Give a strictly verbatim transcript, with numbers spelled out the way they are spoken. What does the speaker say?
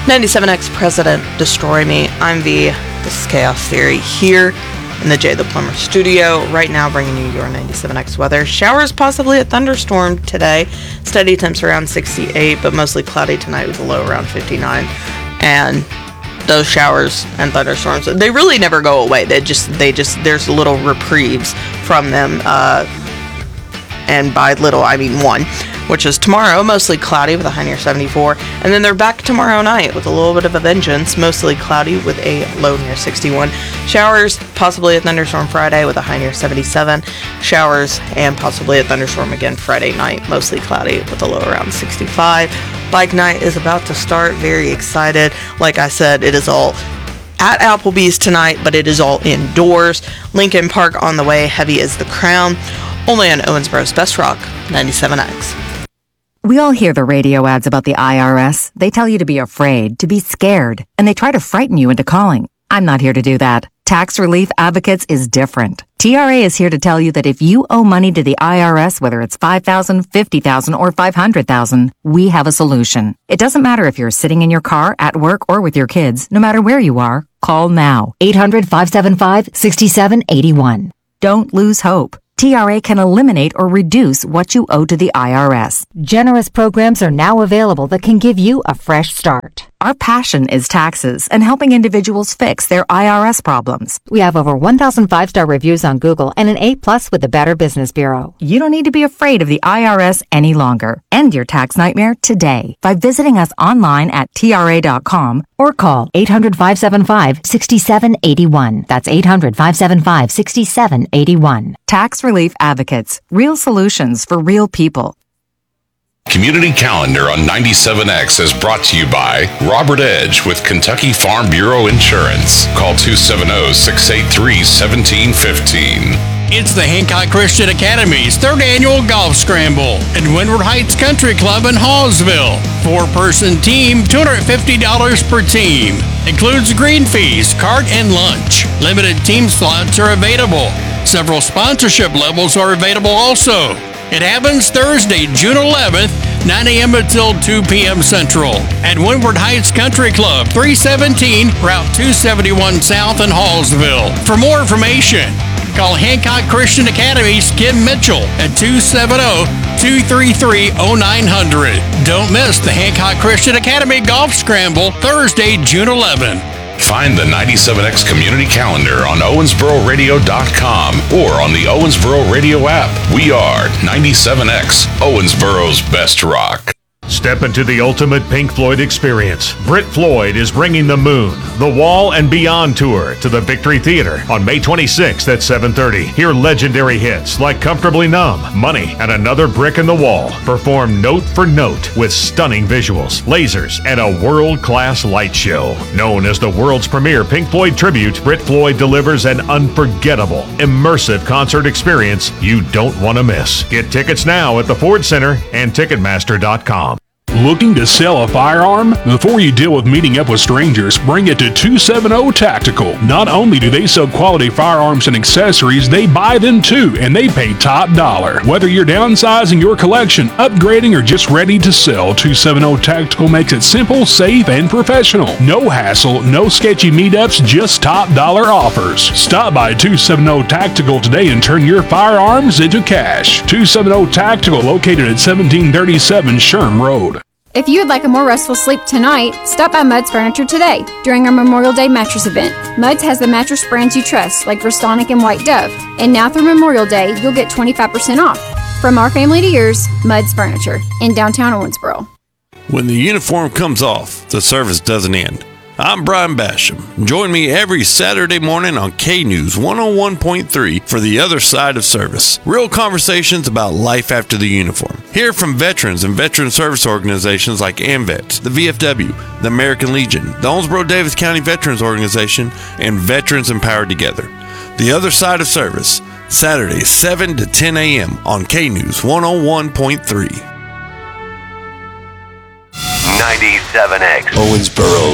ninety-seven X President Destroy Me. I'm V. This is Chaos Theory here in the Jay the Plumber studio. Right now bringing you your ninety-seven X weather. Showers, possibly a thunderstorm today. Steady temps around sixty-eight, but mostly cloudy tonight with a low around fifty-nine. And those showers and thunderstorms, they really never go away. They just, they just, there's little reprieves from them. Uh, and by little, I mean one, which is tomorrow, mostly cloudy with a high near seventy-four. And then they're back tomorrow night with a little bit of a vengeance, mostly cloudy with a low near sixty-one. Showers, possibly a thunderstorm Friday with a high near seventy-seven. Showers and possibly a thunderstorm again Friday night, mostly cloudy with a low around sixty-five. Bike night is about to start. Very excited. Like I said, it is all at Applebee's tonight, but it is all indoors. Lincoln Park on the way. Heavy is the crown. Only on Owensboro's Best Rock, ninety-seven X. We all hear the radio ads about the I R S. They tell you to be afraid, to be scared, and they try to frighten you into calling. I'm not here to do that. Tax Relief Advocates is different. T R A is here to tell you that if you owe money to the I R S, whether it's five thousand dollars, fifty thousand dollars, or five hundred thousand dollars, we have a solution. It doesn't matter if you're sitting in your car, at work, or with your kids. No matter where you are, call now. eight hundred, five seven five, six seven eight one. Don't lose hope. T R A can eliminate or reduce what you owe to the I R S. Generous programs are now available that can give you a fresh start. Our passion is taxes and helping individuals fix their I R S problems. We have over one thousand five-star reviews on Google and an A plus with the Better Business Bureau. You don't need to be afraid of the I R S any longer. End your tax nightmare today by visiting us online at T R A dot com or call eight hundred, five seven five, six seven eight one. That's eight hundred, five seven five, six seven eight one. Tax Relief Advocates. Real solutions for real people. Community Calendar on ninety-seven X is brought to you by Robert Edge with Kentucky Farm Bureau Insurance. Call two seven zero, six eight three, one seven one five. It's the Hancock Christian Academy's third annual golf scramble at Windward Heights Country Club in Hallsville. Four-person team, two hundred fifty dollars per team. Includes green fees, cart, and lunch. Limited team slots are available. Several sponsorship levels are available also. It happens Thursday, June eleventh, nine a.m. until two p.m. Central at Windward Heights Country Club, three seventeen Route two seventy-one South in Hallsville. For more information, call Hancock Christian Academy's Kim Mitchell at two seven zero, two three three, zero nine zero zero. Don't miss the Hancock Christian Academy Golf Scramble, Thursday, June eleventh. Find the ninety-seven X Community Calendar on Owensboro Radio dot com or on the Owensboro Radio app. We are ninety-seven X, Owensboro's Best Rock. Step into the ultimate Pink Floyd experience. Britt Floyd is bringing The Moon, The Wall, and Beyond tour to the Victory Theater on May twenty-sixth at seven thirty. Hear legendary hits like Comfortably Numb, Money, and Another Brick in the Wall, performed note for note with stunning visuals, lasers, and a world-class light show. Known as the world's premier Pink Floyd tribute, Britt Floyd delivers an unforgettable, immersive concert experience you don't want to miss. Get tickets now at the Ford Center and Ticketmaster dot com. Looking to sell a firearm? Before you deal with meeting up with strangers, bring it to two seventy Tactical. Not only do they sell quality firearms and accessories, they buy them too, and they pay top dollar. Whether you're downsizing your collection, upgrading, or just ready to sell, two seventy Tactical makes it simple, safe, and professional. No hassle, no sketchy meetups, just top dollar offers. Stop by two seventy Tactical today and turn your firearms into cash. two seventy Tactical, located at seventeen thirty-seven Sherm Road. If you would like a more restful sleep tonight, stop by Mudd's Furniture today during our Memorial Day mattress event. Mudd's has the mattress brands you trust, like Restonic and White Dove. And now through Memorial Day, you'll get twenty-five percent off. From our family to yours, Mudd's Furniture in downtown Owensboro. When the uniform comes off, the service doesn't end. I'm Brian Basham. Join me every Saturday morning on K-News one oh one point three for The Other Side of Service. Real conversations about life after the uniform. Hear from veterans and veteran service organizations like AMVETS, the V F W, the American Legion, the Owensboro-Davis County Veterans Organization, and Veterans Empowered Together. The Other Side of Service, Saturdays seven to ten a.m. on K-News one oh one point three. ninety-seven X, Owensboro